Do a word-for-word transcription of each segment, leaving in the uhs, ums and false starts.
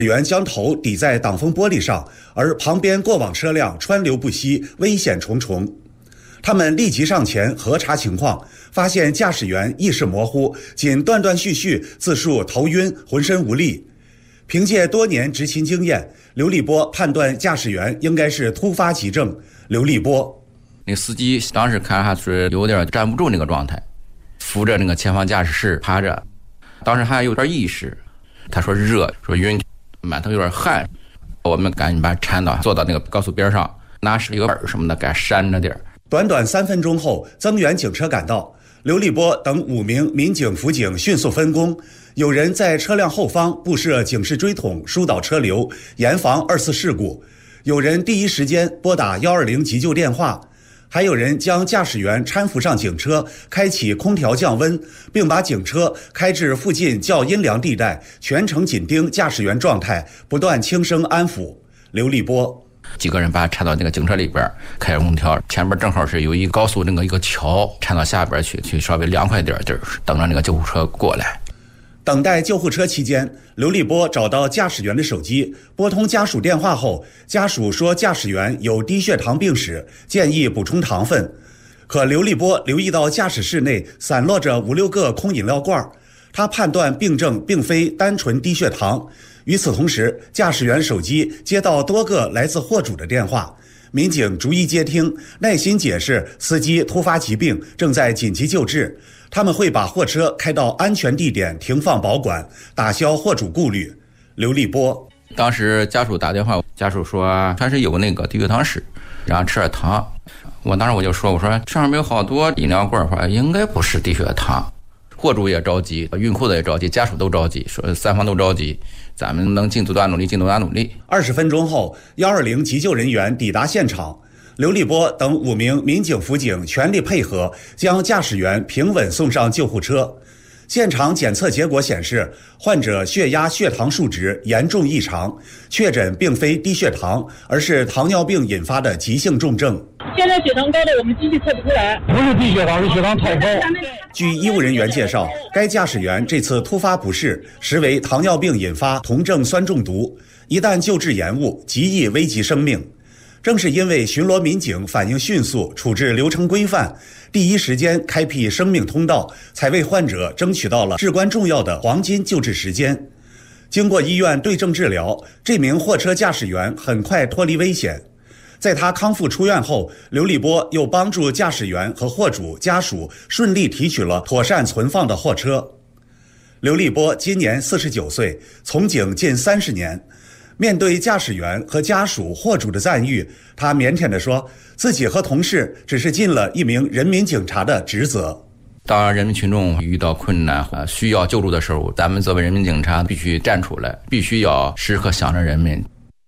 员将头抵在挡风玻璃上，而旁边过往车辆川流不息，危险重重。他们立即上前核查情况，发现驾驶员意识模糊，仅断断续续自述头晕、浑身无力。凭借多年执勤经验，刘立波判断驾驶员应该是突发急症。刘立波， 那司机当时看还是有点站不住那个状态，扶着那个前方驾驶室趴着，当时还有点意识。他说热，说晕，满头有点汗。我们赶紧把他搀到，坐到那个高速边上，拿一个板什么的给他扇着点。 短短三分钟后，增援警车赶到，刘立波等五名民警辅警迅速分工，有人在车辆后方布设警示锥筒，疏导车流，严防二次事故；有人第一时间拨打一二零急救电话，还有人将驾驶员搀扶上警车，开启空调降温，并把警车开至附近较阴凉地带，全程紧盯驾驶员状态，不断轻声安抚。刘立波， 几个人把他搀到那个警车里边，开空调，前边正好是有一高速那个一个桥，搀到下边去，去稍微凉快点地儿，等着那个救护车过来。 等待救护车期间，刘立波找到驾驶员的手机，拨通家属电话后，家属说驾驶员有低血糖病史，建议补充糖分。可刘立波留意到驾驶室内散落着五六个空饮料罐，他判断病症并非单纯低血糖。与此同时，驾驶员手机接到多个来自货主的电话，民警逐一接听，耐心解释司机突发疾病，正在紧急救治。他们会把货车开到安全地点停放保管，打消货主顾虑。刘立波， 当时家属打电话，家属说他是有那个低血糖史，然后吃点糖。我当时我就说，我说上面有好多饮料罐，话应该不是低血糖。货主也着急，孕妇的也着急，家属都着急，说三方都着急，咱们能尽多大努力尽多大努力。 二十分钟后，一二零急救人员抵达现场。刘立波等五名民警辅警全力配合，将驾驶员平稳送上救护车。现场检测结果显示，患者血压、血糖数值严重异常，确诊并非低血糖，而是糖尿病引发的急性重症。 现在血糖高的我们机器测不出来， 不是低血糖，是血糖太高。 据医务人员介绍，该驾驶员这次突发不适实为糖尿病引发酮症酸中毒，一旦救治延误，极易危及生命。正是因为巡逻民警反应迅速，处置流程规范，第一时间开辟生命通道，才为患者争取到了至关重要的黄金救治时间。经过医院对症治疗，这名货车驾驶员很快脱离危险。在他康复出院后，刘立波又帮助驾驶员和货主家属顺利提取了妥善存放的货车。刘立波今年四十九岁，从警近三十年。面对驾驶员和家属、货主的赞誉，他腼腆地说，自己和同事只是尽了一名人民警察的职责。 当人民群众遇到困难啊需要救助的时候，咱们作为人民警察必须站出来，必须要时刻想着人民。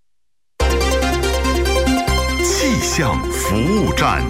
气象服务站。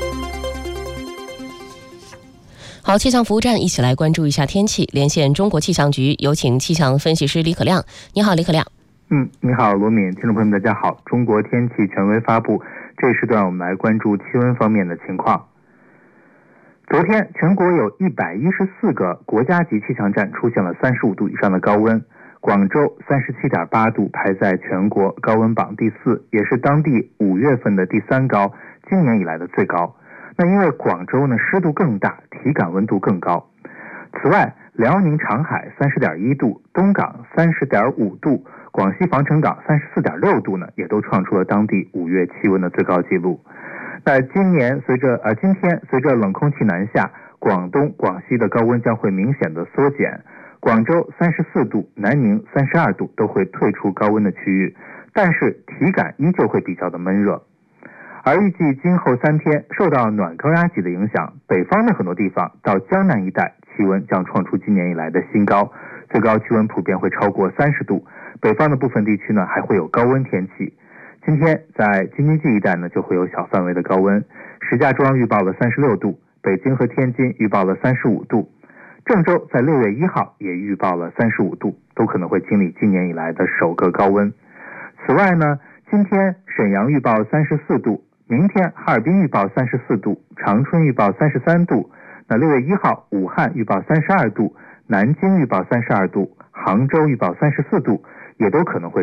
好，气象服务站一起来关注一下天气。连线中国气象局，有请气象分析师李可亮。你好，李可亮。 嗯，你好，罗敏，听众朋友们，大家好。中国天气权威发布，这一时段我们来关注气温方面的情况。昨天，全国有一百一十四个国家级气象站出现了三十五度以上的高温，广州三十七点八度排在全国高温榜第四，也是当地五月份的第三高，今年以来的最高。那因为广州呢湿度更大，体感温度更高。此外，辽宁长海三十点一度，东港三十点五度，广西防城港三十四点六度呢，也都创出了当地五月气温的最高纪录。那今年随着呃今天随着冷空气南下，广东、广西的高温将会明显的缩减。广州三十四度，南宁三十二度都会退出高温的区域，但是体感依旧会比较的闷热。而预计今后三天受到暖高压脊的影响，北方的很多地方到江南一带气温将创出今年以来的新高，最高气温普遍会超过三十度。北方的部分地区呢还会有高温天气。今天在京津冀一带呢就会有小范围的高温，石家庄预报了三十六度，北京和天津预报了三十五度，郑州在六月一号也预报了三十五度，都可能会经历今年以来的首个高温。此外呢，今天沈阳预报三十四度，明天哈尔滨预报三十四度，长春预报三十三度，那六月一号武汉预报三十二度，南京预报三十二度，杭州预报三十四度， 也都可能会